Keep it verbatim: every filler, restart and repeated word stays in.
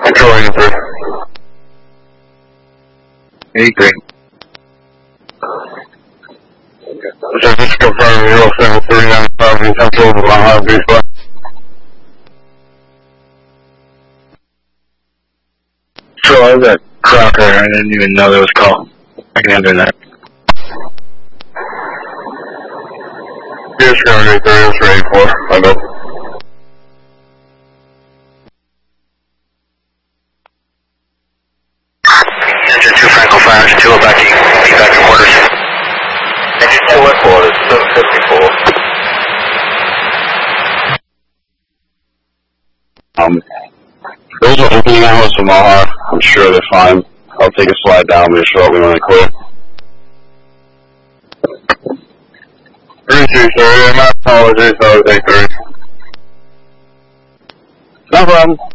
Control eighty-three. eighty-three. So just confirm zero seven three nine five in control of the Long Island Beach Bar. So I was at Crocker, I didn't even know there was a call. I can enter that. Here's Crocker eighty-three, it's ready for. I go. Engine two Franco Fires, two back to be back to quarters. Engine two at quarters, seven fifty-four. Um, those are opening hours from Omaha. I'm sure they're fine. I'll take a slide down and shortly when they clear. three two, sorry, my apologies, I was eight three. No problem.